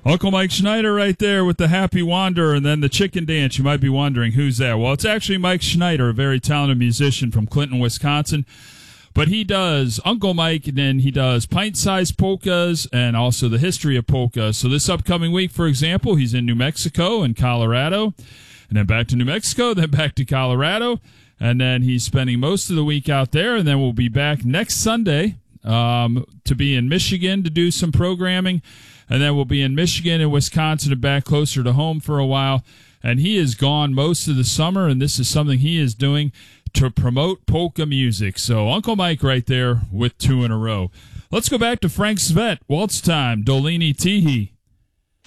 Uncle Mike Schneider right there with the Happy Wanderer and then the chicken dance. You might be wondering who's that. Well, it's actually Mike Schneider, a very talented musician from Clinton, Wisconsin. But he does Uncle Mike, and then he does pint-sized polkas and also the history of polkas. So this upcoming week, for example, he's in New Mexico and Colorado, and then back to New Mexico, then back to Colorado, and then he's spending most of the week out there, and then we'll be back next Sunday to be in Michigan to do some programming. And then we'll be in Michigan and Wisconsin and back closer to home for a while. And he is gone most of the summer, and this is something he is doing to promote polka music. So Uncle Mike right there with 2 in a row. Let's go back to Frank Svet. Waltz time, Dolini Tihi.